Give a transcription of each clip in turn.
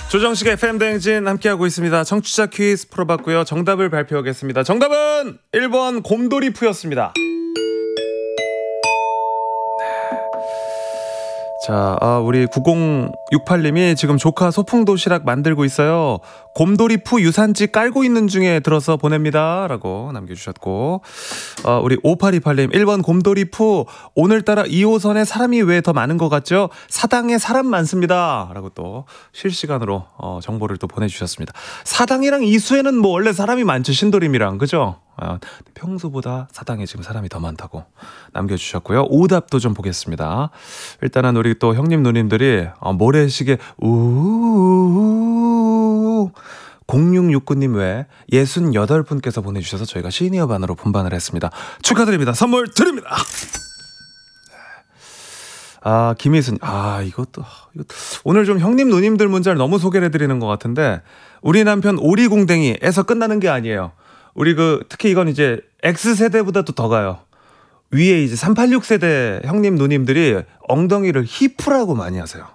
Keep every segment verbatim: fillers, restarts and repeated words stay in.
조정식의 에프엠 대행진 함께하고 있습니다. 청취자 퀴즈 풀어봤고요. 정답을 발표하겠습니다. 정답은 일 번 곰돌이푸였습니다. 자, 아, 우리 구공육팔님이 지금 조카 소풍도시락 만들고 있어요. 곰돌이푸 유산지 깔고 있는 중에 들어서 보냅니다. 라고 남겨주셨고, 어, 우리 오팔이팔님 일 번 곰돌이푸 오늘따라 이 호선에 사람이 왜 더 많은 것 같죠? 사당에 사람 많습니다. 라고 또 실시간으로 어, 정보를 또 보내주셨습니다. 사당이랑 이수에는 뭐 원래 사람이 많죠. 신도림이랑. 그죠? 어, 평소보다 사당에 지금 사람이 더 많다고 남겨주셨고요. 오답도 좀 보겠습니다. 일단은 우리 또 형님 누님들이 어, 모래시계 우우우우 공육육구님 외에 예순여덟 분께서 보내주셔서 저희가 시니어 반으로 분반을 했습니다. 축하드립니다. 선물 드립니다. 아, 김희순. 아, 이것도, 이것도 오늘 좀 형님 누님들 문자를 너무 소개를 해드리는 것 같은데, 우리 남편 오리궁뎅이에서 끝나는 게 아니에요. 우리 그 특히 이건 이제 X세대보다도 더 가요. 위에 이제 삼팔육 세대 형님 누님들이 엉덩이를 히프라고 많이 하세요.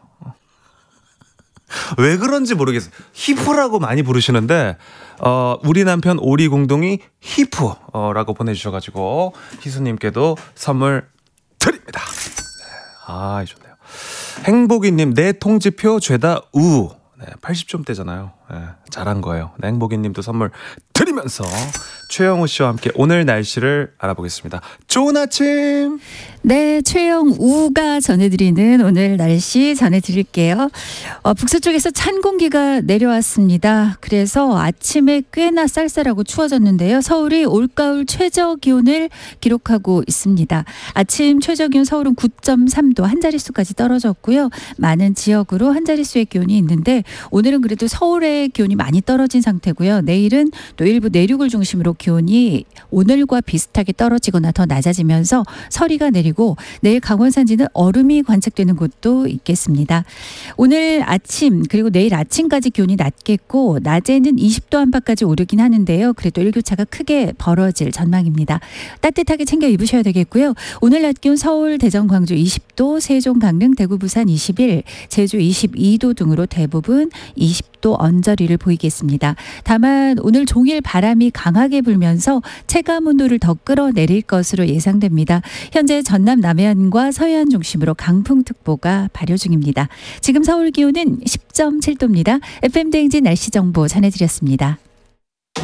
왜 그런지 모르겠어요. 히프라고 많이 부르시는데 어, 우리 남편 오리궁둥이 히프라고 보내주셔가지고 희수님께도 선물 드립니다. 아, 좋네요. 행복이님 내 통지표 죄다 우. 네, 팔십 점대잖아요. 네, 잘한 거예요. 네, 행복이님도 선물 드리면서 최영우 씨와 함께 오늘 날씨를 알아보겠습니다. 좋은 아침. 네, 최영우가 전해드리는 오늘 날씨 전해드릴게요. 어, 북서쪽에서 찬 공기가 내려왔습니다. 그래서 아침에 꽤나 쌀쌀하고 추워졌는데요. 서울이 올가을 최저 기온을 기록하고 있습니다. 아침 최저 기온 서울은 구 점 삼 도 한 자릿수까지 떨어졌고요. 많은 지역으로 한 자릿수의 기온이 있는데 오늘은 그래도 서울의 기온이 많이 떨어진 상태고요. 내일은 또 일부 내륙을 중심으로 기온이 오늘과 비슷하게 떨어지거나 더 낮아지면서 서리가 내리고 내일 강원 산지는 얼음이 관측되는 곳도 있겠습니다. 오늘 아침 그리고 내일 아침까지 기온이 낮겠고 낮에는 이십 도 안팎까지 오르긴 하는데요. 그래도 일교차가 크게 벌어질 전망입니다. 따뜻하게 챙겨 입으셔야 되겠고요. 오늘 낮 기온 서울, 대전, 광주 이십 도, 세종, 강릉, 대구, 부산 이십일, 제주 이십이 도 등으로 대부분 이십 도 언저리를 보이겠습니다. 다만 오늘 종일 바람이 강하게 불면서 체감 온도를 더 끌어내릴 것으로 예상됩니다. 현재 전남 남해안과 서해안 중심으로 강풍특보가 발효 중입니다. 지금 서울 기온은 십 점 칠 도입니다. 에프엠 대행진 날씨 정보 전해드렸습니다.